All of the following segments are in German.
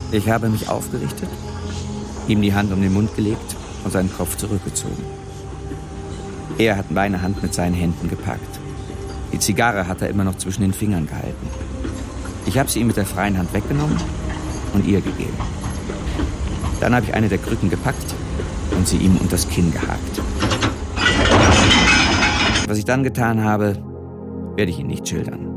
Ich habe mich aufgerichtet, ihm die Hand um den Mund gelegt und seinen Kopf zurückgezogen. Er hat meine Hand mit seinen Händen gepackt. Die Zigarre hat er immer noch zwischen den Fingern gehalten. Ich habe sie ihm mit der freien Hand weggenommen und ihr gegeben. Dann habe ich eine der Krücken gepackt und sie ihm unters Kinn gehakt. Was ich dann getan habe, werde ich Ihnen nicht schildern.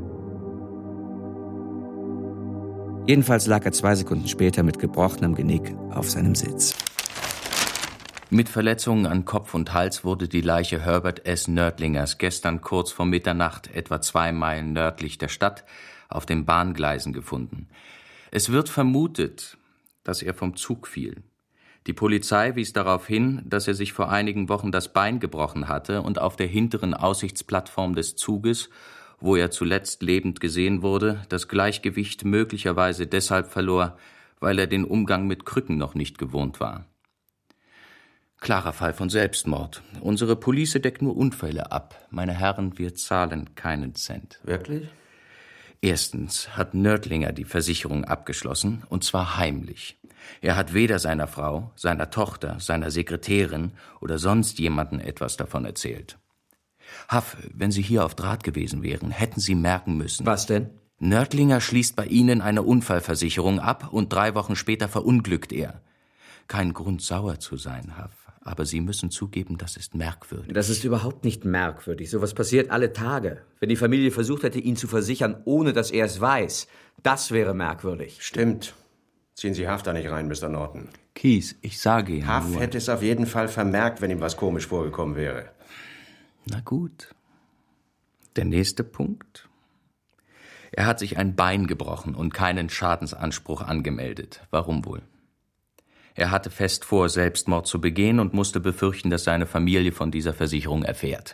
Jedenfalls lag er 2 Sekunden später mit gebrochenem Genick auf seinem Sitz. Mit Verletzungen an Kopf und Hals wurde die Leiche Herbert S. Nördlingers gestern kurz vor Mitternacht, etwa 2 Meilen nördlich der Stadt, auf den Bahngleisen gefunden. Es wird vermutet, dass er vom Zug fiel. Die Polizei wies darauf hin, dass er sich vor einigen Wochen das Bein gebrochen hatte und auf der hinteren Aussichtsplattform des Zuges, wo er zuletzt lebend gesehen wurde, das Gleichgewicht möglicherweise deshalb verlor, weil er den Umgang mit Krücken noch nicht gewohnt war. Klarer Fall von Selbstmord. Unsere Police deckt nur Unfälle ab. Meine Herren, wir zahlen keinen Cent. Wirklich? Erstens hat Nördlinger die Versicherung abgeschlossen, und zwar heimlich. Er hat weder seiner Frau, seiner Tochter, seiner Sekretärin oder sonst jemanden etwas davon erzählt. Haff, wenn Sie hier auf Draht gewesen wären, hätten Sie merken müssen. Was denn? Nördlinger schließt bei Ihnen eine Unfallversicherung ab und 3 Wochen später verunglückt er. Kein Grund, sauer zu sein, Haff. Aber Sie müssen zugeben, das ist merkwürdig. Das ist überhaupt nicht merkwürdig. Sowas passiert alle Tage. Wenn die Familie versucht hätte, ihn zu versichern, ohne dass er es weiß, das wäre merkwürdig. Stimmt. Ziehen Sie Haff da nicht rein, Mr. Norton. Kies, ich sage Ihnen Haff nur... hätte es auf jeden Fall vermerkt, wenn ihm was komisch vorgekommen wäre. Na gut. Der nächste Punkt. Er hat sich ein Bein gebrochen und keinen Schadensanspruch angemeldet. Warum wohl? Er hatte fest vor, Selbstmord zu begehen und musste befürchten, dass seine Familie von dieser Versicherung erfährt.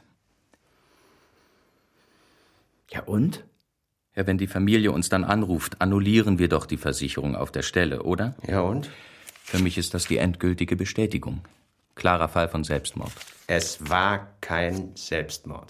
Ja und? Ja, wenn die Familie uns dann anruft, annullieren wir doch die Versicherung auf der Stelle, oder? Ja und? Für mich ist das die endgültige Bestätigung. Klarer Fall von Selbstmord. Es war kein Selbstmord.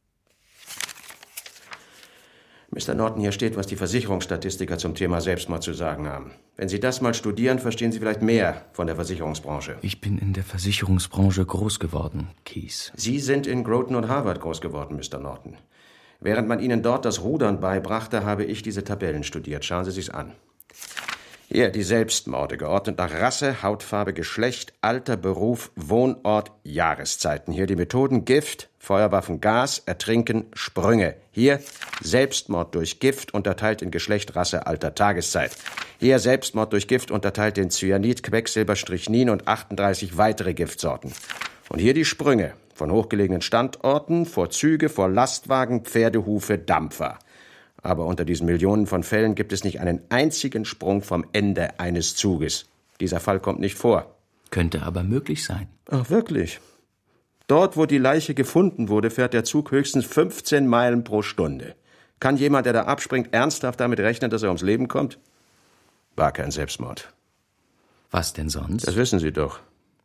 Mr. Norton, hier steht, was die Versicherungsstatistiker zum Thema Selbstmord zu sagen haben. Wenn Sie das mal studieren, verstehen Sie vielleicht mehr von der Versicherungsbranche. Ich bin in der Versicherungsbranche groß geworden, Kies. Sie sind in Groton und Harvard groß geworden, Mr. Norton. Während man Ihnen dort das Rudern beibrachte, habe ich diese Tabellen studiert. Schauen Sie sich's an. Hier, die Selbstmorde, geordnet nach Rasse, Hautfarbe, Geschlecht, Alter, Beruf, Wohnort, Jahreszeiten. Hier die Methoden: Gift, Feuerwaffen, Gas, Ertrinken, Sprünge. Hier Selbstmord durch Gift, unterteilt in Geschlecht, Rasse, Alter, Tageszeit. Hier Selbstmord durch Gift, unterteilt in Cyanid, Quecksilber, Strychnin und 38 weitere Giftsorten. Und hier die Sprünge, von hochgelegenen Standorten, vor Züge, vor Lastwagen, Pferdehufe, Dampfer. Aber unter diesen Millionen von Fällen gibt es nicht einen einzigen Sprung vom Ende eines Zuges. Dieser Fall kommt nicht vor. Könnte aber möglich sein. Ach, wirklich? Dort, wo die Leiche gefunden wurde, fährt der Zug höchstens 15 Meilen pro Stunde. Kann jemand, der da abspringt, ernsthaft damit rechnen, dass er ums Leben kommt? War kein Selbstmord. Was denn sonst? Das wissen Sie doch.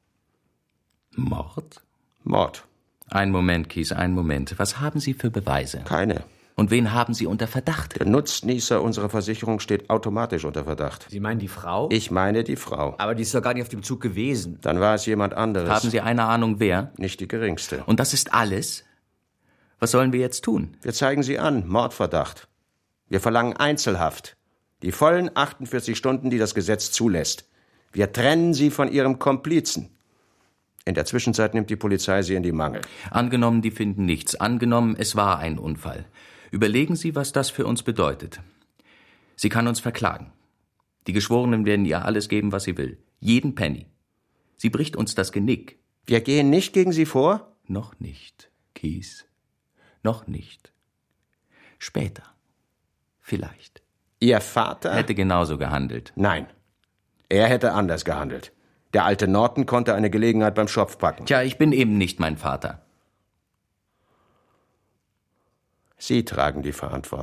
Mord? Mord. Ein Moment, Kies, ein Moment. Was haben Sie für Beweise? Keine. Und wen haben Sie unter Verdacht? Der Nutznießer unserer Versicherung steht automatisch unter Verdacht. Sie meinen die Frau? Ich meine die Frau. Aber die ist doch gar nicht auf dem Zug gewesen. Dann war es jemand anderes. Haben Sie eine Ahnung, wer? Nicht die geringste. Und das ist alles? Was sollen wir jetzt tun? Wir zeigen Sie an, Mordverdacht. Wir verlangen Einzelhaft. Die vollen 48 Stunden, die das Gesetz zulässt. Wir trennen Sie von Ihrem Komplizen. In der Zwischenzeit nimmt die Polizei Sie in die Mangel. Angenommen, die finden nichts. Angenommen, es war ein Unfall. Überlegen Sie, was das für uns bedeutet. Sie kann uns verklagen. Die Geschworenen werden ihr alles geben, was sie will. Jeden Penny. Sie bricht uns das Genick. Wir gehen nicht gegen Sie vor? Noch nicht, Kies. Noch nicht. Später. Vielleicht. Ihr Vater? Hätte genauso gehandelt. Nein. Er hätte anders gehandelt. Der alte Norton konnte eine Gelegenheit beim Schopf packen. Tja, ich bin eben nicht mein Vater. Sie tragen die Verantwortung.